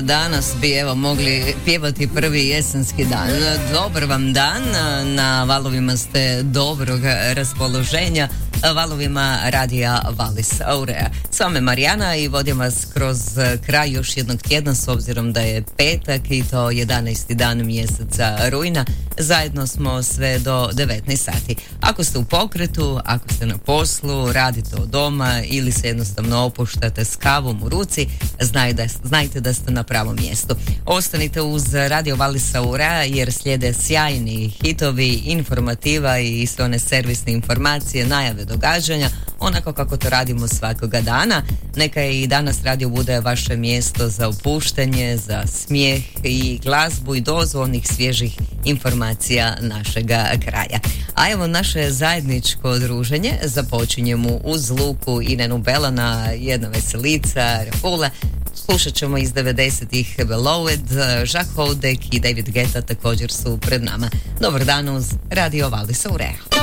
Danas bi evo mogli pjevati prvi jesenski dan. Dobar vam dan, na valovima ste dobrog raspoloženja, valovima radija Valis Aurea. S vama Marijana i vodim vas kroz kraj još jednog tjedna, s obzirom da je petak i to 11. dan mjeseca rujna. Zajedno smo sve do 19 sati. Ako ste u pokretu, ako ste na poslu, radite od doma ili se jednostavno opuštate s kavom u ruci, znajte da ste na pravom mjestu. Ostanite uz radio Valis Aurea jer slijede sjajni hitovi, informativa i sve one servisne informacije, najave događanja, onako kako to radimo svakoga dana. Neka i danas radio bude vaše mjesto za opuštanje, za smijeh i glazbu i dozu onih svježih informacija našega kraja. A evo naše zajedničko druženje započinjemo uz Luku i Nenu Belana, jedna veselica, Refula. Slušat ćemo iz 90-ih Below It, Jacques Houdek i David Guetta također su pred nama. Dobar dan uz radio Valis Aurea.